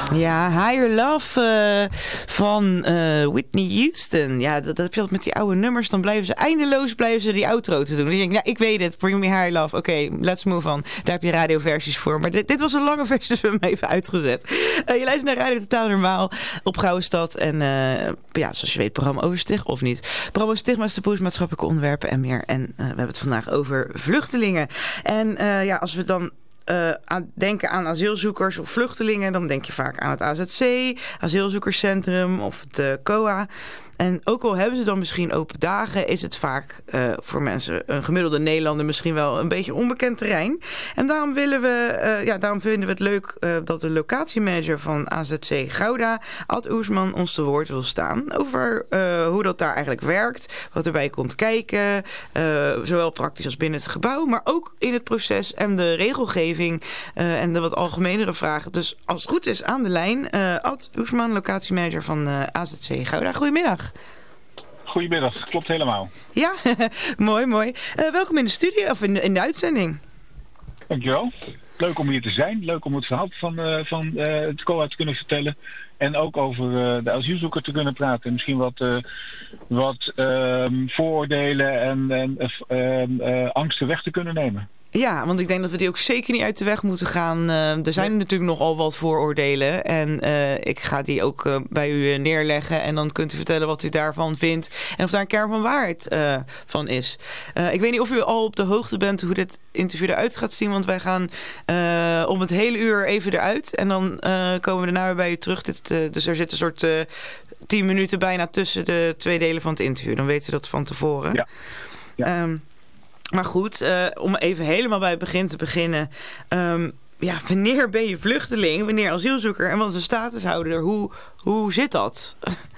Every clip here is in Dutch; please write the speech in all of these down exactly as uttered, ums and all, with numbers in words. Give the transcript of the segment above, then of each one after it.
Ja, Higher Love uh, van uh, Whitney Houston. Ja, dat, dat heb je altijd met die oude nummers. Dan blijven ze eindeloos blijven ze die outro te doen. Dan denk ik, ja, ik weet het. Bring me Higher Love. Oké, okay, let's move on. Daar heb je radioversies voor. Maar dit, dit was een lange versie, dus we hebben hem even uitgezet. Uh, je luistert naar Radio Totaal Normaal op Gouwestad. En uh, ja, zoals je weet, programma over Stig of niet. Programma Stigma, taboes, maatschappelijke onderwerpen en meer. En uh, we hebben het vandaag over vluchtelingen. En uh, ja, als we dan Uh, aan, denken aan asielzoekers of vluchtelingen, dan denk je vaak aan het A Z C, asielzoekerscentrum of het uh, C O A. En ook al hebben ze dan misschien open dagen, is het vaak uh, voor mensen, een gemiddelde Nederlander, misschien wel een beetje onbekend terrein. En daarom willen we, uh, ja, daarom vinden we het leuk uh, dat de locatiemanager van A Z C Gouda, Ad Oersman, ons te woord wil staan over uh, hoe dat daar eigenlijk werkt, wat erbij komt kijken, uh, zowel praktisch als binnen het gebouw, maar ook in het proces en de regelgeving uh, en de wat algemenere vragen. Dus als het goed is aan de lijn, uh, Ad Oersman, locatiemanager van uh, A Z C Gouda. Goedemiddag. Goedemiddag, klopt helemaal. Ja, mooi, mooi. Uh, welkom in de studio, of in de, in de uitzending. Dankjewel. Leuk om hier te zijn. Leuk om het verhaal van, uh, van uh, het C O A te kunnen vertellen. En ook over uh, de asielzoeker te kunnen praten. En misschien wat, uh, wat uh, vooroordelen en, en uh, uh, angsten weg te kunnen nemen. Ja, want ik denk dat we die ook zeker niet uit de weg moeten gaan. Uh, er zijn nee. natuurlijk nogal wat vooroordelen. En uh, ik ga die ook uh, bij u neerleggen. En dan kunt u vertellen wat u daarvan vindt. En of daar een kern van waarheid uh, van is. Uh, ik weet niet of u al op de hoogte bent hoe dit interview eruit gaat zien. Want wij gaan uh, om het hele uur even eruit. En dan uh, komen we daarna weer bij u terug. Dit, uh, dus er zit een soort uh, tien minuten bijna tussen de twee delen van het interview. Dan weten we dat van tevoren. Ja. Ja. Um, Maar goed, uh, om even helemaal bij het begin te beginnen. Um, ja, wanneer ben je vluchteling? Wanneer asielzoeker? En wat is een statushouder? Hoe, hoe zit dat?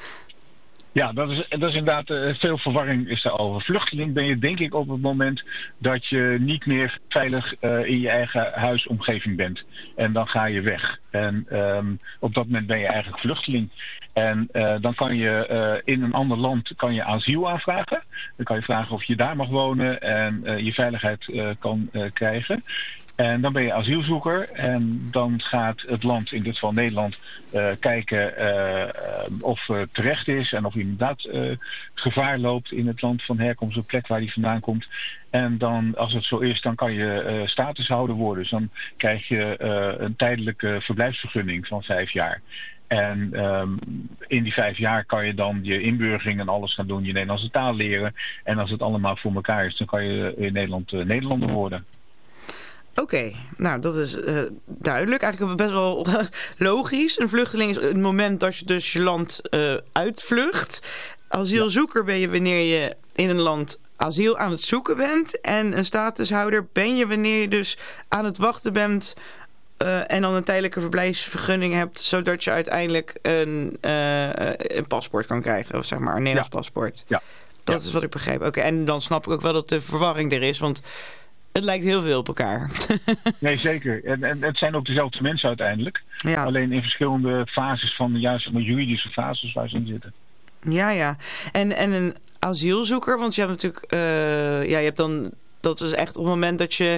Ja, dat is, dat is inderdaad uh, veel verwarring is daarover. Vluchteling ben je denk ik op het moment dat je niet meer veilig uh, in je eigen huisomgeving bent. En dan ga je weg. En um, op dat moment ben je eigenlijk vluchteling. En uh, dan kan je uh, in een ander land kan je asiel aanvragen. Dan kan je vragen of je daar mag wonen en uh, je veiligheid uh, kan uh, krijgen. En dan ben je asielzoeker en dan gaat het land, in dit geval Nederland, uh, kijken uh, of het terecht is en of hij inderdaad uh, gevaar loopt in het land van herkomst, de plek waar hij vandaan komt. En dan, als het zo is, dan kan je uh, statushouder worden. Dus dan krijg je uh, een tijdelijke verblijfsvergunning van vijf jaar. En um, in die vijf jaar kan je dan je inburgering en alles gaan doen, je Nederlandse taal leren. En als het allemaal voor elkaar is, dan kan je in Nederland uh, Nederlander worden. Oké, okay, nou dat is uh, duidelijk. Eigenlijk best wel uh, logisch. Een vluchteling is het moment dat je dus je land uh, uitvlucht. Asielzoeker ben je wanneer je in een land asiel aan het zoeken bent. En een statushouder ben je wanneer je dus aan het wachten bent uh, en dan een tijdelijke verblijfsvergunning hebt, zodat je uiteindelijk een, uh, een paspoort kan krijgen. Of zeg maar een Nederlands ja. paspoort. Ja. Dat ja. is wat ik begrijp. Oké, okay, en dan snap ik ook wel dat de verwarring er is, want het lijkt heel veel op elkaar. Nee, zeker. En, en het zijn ook dezelfde mensen uiteindelijk. Ja. Alleen in verschillende fases van de juiste juridische fases waar ze in zitten. Ja, ja. En, en een asielzoeker, want je hebt natuurlijk, uh, ja, je hebt dan, dat is echt op het moment dat je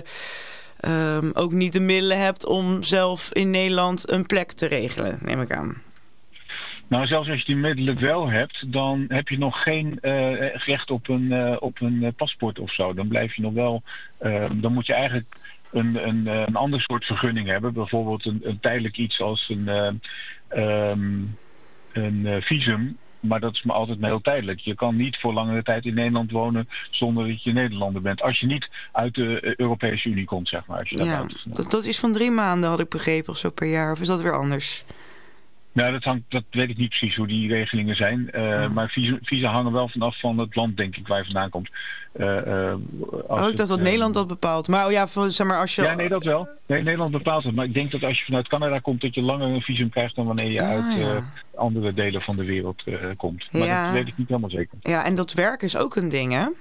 um, ook niet de middelen hebt om zelf in Nederland een plek te regelen, neem ik aan. Nou, zelfs als je die middelen wel hebt, dan heb je nog geen uh, recht op een, uh, op een uh, paspoort of zo. Dan blijf je nog wel, uh, dan moet je eigenlijk een, een, een ander soort vergunning hebben. Bijvoorbeeld een, een tijdelijk iets als een, uh, um, een uh, visum. Maar dat is maar altijd maar heel tijdelijk. Je kan niet voor langere tijd in Nederland wonen zonder dat je Nederlander bent. Als je niet uit de Europese Unie komt, zeg maar. Als je ja, dat, dat is van drie maanden, had ik begrepen, of zo per jaar. Of is dat weer anders? Nou, dat, hangt, dat weet ik niet precies hoe die regelingen zijn. Uh, oh. Maar visa, visa hangen wel vanaf van het land, denk ik, waar je vandaan komt. Uh, uh, als oh, ik dacht het, dat uh, Nederland dat bepaalt. Maar, oh ja, zeg maar als je... Ja, nee, dat wel. Nee, Nederland bepaalt het. Maar ik denk dat als je vanuit Canada komt, dat je langer een visum krijgt dan wanneer je ah, uit uh, ja. andere delen van de wereld uh, komt. Maar ja. dat weet ik niet helemaal zeker. Ja, en dat werk is ook een ding, hè?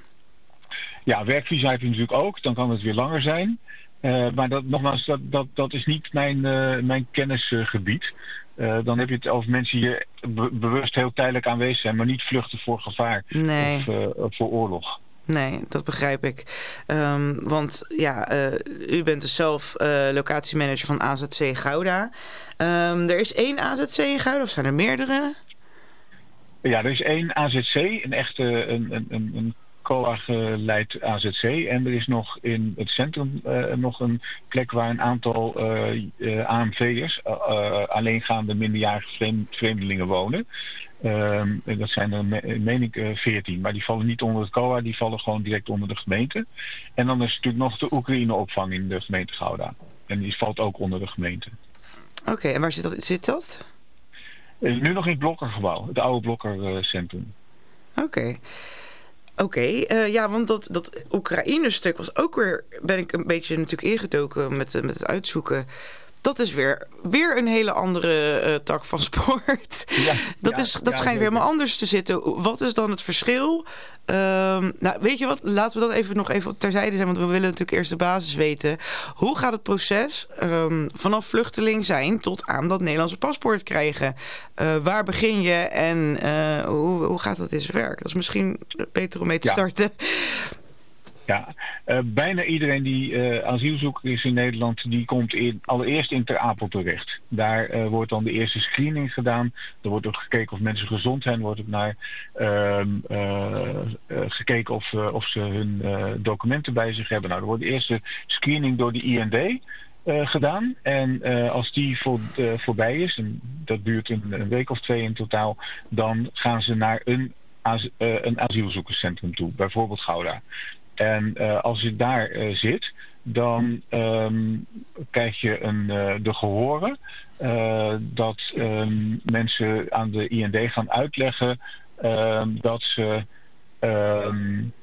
Ja, werkvisa heb je natuurlijk ook. Dan kan het weer langer zijn. Uh, maar dat, nogmaals, dat, dat, dat is niet mijn, uh, mijn kennisgebied. Uh, dan heb je het over mensen die hier be- bewust heel tijdelijk aanwezig zijn, maar niet vluchten voor gevaar nee. of uh, voor oorlog. Nee, dat begrijp ik. Um, want ja, uh, u bent dus zelf uh, locatiemanager van A Z C Gouda. Um, er is één A Z C in Gouda of zijn er meerdere? Ja, er is één A Z C, een echte een, een, een, een C O A-geleid A Z C. En er is nog in het centrum uh, nog een plek waar een aantal uh, uh, A M V'ers, uh, uh, alleengaande minderjarige vreemd, vreemdelingen wonen. Um, dat zijn er, me, meen ik, uh, veertien. Maar die vallen niet onder het C O A, die vallen gewoon direct onder de gemeente. En dan is natuurlijk nog de Oekraïne-opvang in de gemeente Gouda. En die valt ook onder de gemeente. Oké, okay, en waar zit dat? Zit dat? Uh, nu nog in het Blokkergebouw, het oude Blokkercentrum. Oké. Okay. Oké, okay, uh, ja, want dat, dat Oekraïne-stuk was ook weer, ben ik een beetje natuurlijk ingedoken met, met het uitzoeken. Dat is weer, weer een hele andere uh, tak van sport. Ja, dat is, dat ja, schijnt weer helemaal anders te zitten. Wat is dan het verschil? Um, nou, weet je wat? Laten we dat even nog even terzijde zijn, want we willen natuurlijk eerst de basis weten. Hoe gaat het proces um, vanaf vluchteling zijn tot aan dat Nederlandse paspoort krijgen? Uh, waar begin je en uh, hoe, hoe gaat dat in zijn werk? Dat is misschien beter om mee te ja. starten. Ja, uh, bijna iedereen die uh, asielzoeker is in Nederland, die komt in, allereerst in Ter Apel terecht. Daar uh, wordt dan de eerste screening gedaan. Er wordt ook gekeken of mensen gezond zijn. Er wordt ook naar uh, uh, uh, gekeken of, uh, of ze hun uh, documenten bij zich hebben. Nou, er wordt de eerste screening door de I N D uh, gedaan. En uh, als die voor, uh, voorbij is, en dat duurt een, een week of twee in totaal, dan gaan ze naar een, as, uh, een asielzoekerscentrum toe, bijvoorbeeld Gouda. En uh, als je daar uh, zit, dan um, krijg je een, uh, de gehoren uh, dat um, mensen aan de I N D gaan uitleggen uh, dat ze um,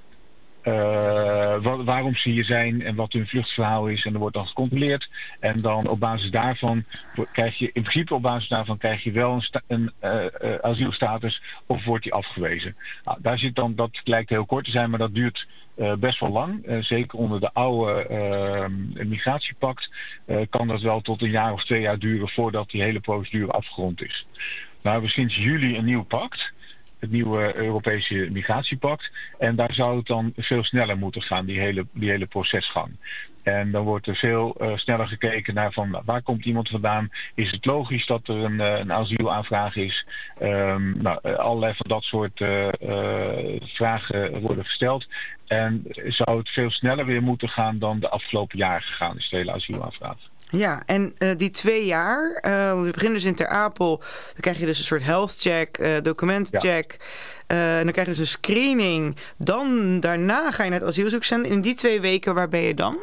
uh, wat, waarom ze hier zijn en wat hun vluchtverhaal is. En er wordt dan gecontroleerd. En dan op basis daarvan krijg je, in principe op basis daarvan krijg je wel een, sta, een uh, uh, asielstatus of wordt die afgewezen. Nou, daar zit dan, dat lijkt heel kort te zijn, maar dat duurt Uh, best wel lang. Uh, zeker onder de oude uh, migratiepact uh, kan dat wel tot een jaar of twee jaar duren voordat die hele procedure afgerond is. Nou hebben we sinds juli een nieuw pact, het nieuwe Europese migratiepact, en daar zou het dan veel sneller moeten gaan, die hele, die hele procesgang. En dan wordt er veel uh, sneller gekeken naar van waar komt iemand vandaan? Is het logisch dat er een, uh, een asielaanvraag is? Um, nou, uh, allerlei van dat soort uh, uh, vragen worden gesteld. En zou het veel sneller weer moeten gaan dan de afgelopen jaren gegaan is, de hele asielaanvraag. Ja, en uh, die twee jaar, uh, we beginnen dus in Ter Apel, dan krijg je dus een soort health check, uh, documentencheck. Ja. Uh, en dan krijg je dus een screening. Dan, daarna ga je naar het asielzoekcentrum. In die twee weken, waar ben je dan?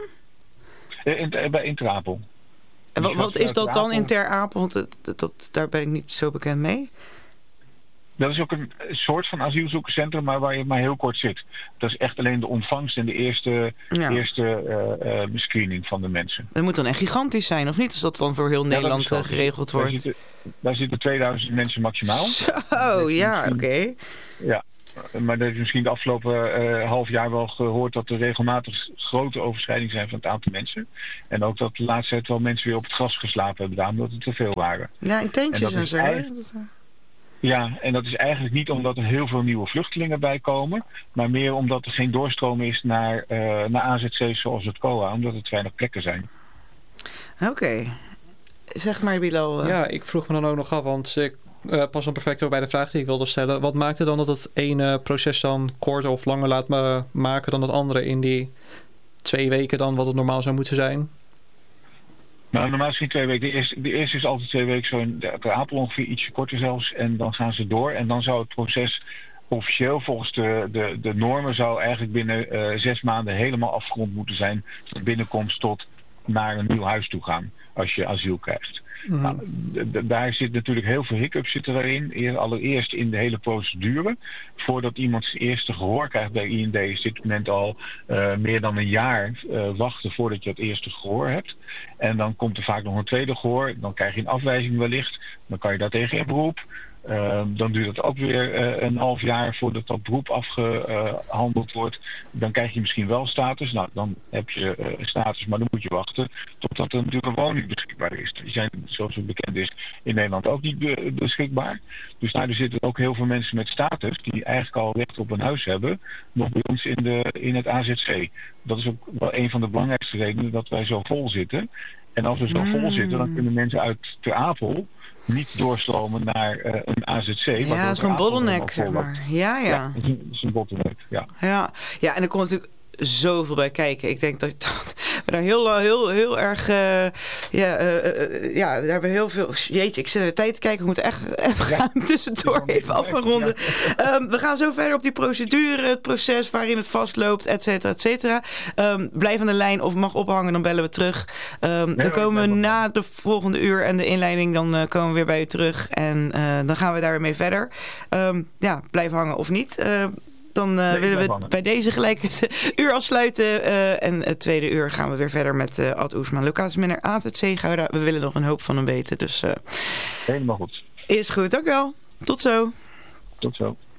In, bij in Ter Apel. En wat, wat is dat dan in Ter Apel? Want dat, dat, dat, daar ben ik niet zo bekend mee. Dat is ook een soort van asielzoekerscentrum, maar waar je maar heel kort zit. Dat is echt alleen de ontvangst en de eerste, ja. eerste uh, uh, screening van de mensen. Dat moet dan echt gigantisch zijn, of niet? Als dat dan voor heel ja, Nederland uh, geregeld wordt. Daar zitten, daar zitten tweeduizend mensen maximaal. Zo, ja, oké. Okay. Ja, maar dat is misschien de afgelopen uh, half jaar wel gehoord dat er regelmatig grote overschrijdingen zijn van het aantal mensen. En ook dat de laatste tijd wel mensen weer op het gras geslapen hebben gedaan, omdat het te veel waren. Ja, in tentjes en, en zo. Eigenlijk... Ja, en dat is eigenlijk niet omdat er heel veel nieuwe vluchtelingen bij komen, maar meer omdat er geen doorstroom is naar, uh, naar A Z C's zoals het C O A, omdat er te weinig plekken zijn. Oké. Okay. Zeg maar, Bilal. Uh... Ja, ik vroeg me dan ook nog af, want ik uh, pas dan perfect bij de vraag die ik wilde stellen. Wat maakte dan dat het ene proces dan korter of langer laat me maken dan het andere in die twee weken dan wat het normaal zou moeten zijn? Nou, normaal is het twee weken. De eerste, de eerste is altijd twee weken zo in Ter Apel, ongeveer ietsje korter zelfs. En dan gaan ze door. En dan zou het proces officieel volgens de, de, de normen zou eigenlijk binnen uh, zes maanden helemaal afgerond moeten zijn. Van binnenkomst tot naar een nieuw huis toe gaan als je asiel krijgt. Mm. Nou, d- d- daar zit natuurlijk heel veel hiccups zitten daarin. Allereerst in de hele procedure. Voordat iemand zijn eerste gehoor krijgt bij I N D is dit moment al uh, meer dan een jaar uh, wachten voordat je het eerste gehoor hebt. En dan komt er vaak nog een tweede gehoor. Dan krijg je een afwijzing wellicht. Dan kan je daar tegen in beroep. Uh, dan duurt het ook weer uh, een half jaar voordat dat beroep afgehandeld uh, wordt. Dan krijg je misschien wel status. Nou, dan heb je uh, status, maar dan moet je wachten totdat er natuurlijk een woning beschikbaar is. Die zijn, zoals het bekend is, in Nederland ook niet be- beschikbaar. Dus nou, er zitten ook heel veel mensen met status die eigenlijk al recht op een huis hebben, nog bij ons in, de, in het A Z C. Dat is ook wel een van de belangrijkste redenen dat wij zo vol zitten. En als we zo vol zitten, dan kunnen mensen uit Ter Apel niet doorstromen naar uh, een A Z C. Ja, dat is gewoon bottleneck, zeg maar. Ja, ja. Ja, dat is een, dat is een bottleneck, ja. Ja. Ja, en er komt natuurlijk zoveel bij kijken. Ik denk dat, dat we daar heel, heel, heel erg... Uh, ja, uh, uh, ja, daar hebben we heel veel... Jeetje, ik zit naar de tijd te kijken. We moeten echt even gaan ja. tussendoor even af gaan ronden. Ja. Um, we gaan zo verder op die procedure, het proces waarin het vastloopt, et cetera, et cetera. Um, blijf aan de lijn of mag ophangen, dan bellen we terug. Um, nee, dan komen we na de volgende uur en de inleiding, dan uh, komen we weer bij u terug. En uh, dan gaan we daar weer mee verder. Um, ja, blijf hangen of niet. Uh, Dan uh, nee, willen we hangen. Bij deze gelijk het uur afsluiten. Uh, en het tweede uur gaan we weer verder met uh, Ad Oesman, locatiemeneer A Z C Gouda. We willen nog een hoop van hem weten. Dus, uh, helemaal goed. Is goed, dank u wel. Tot zo. Tot zo.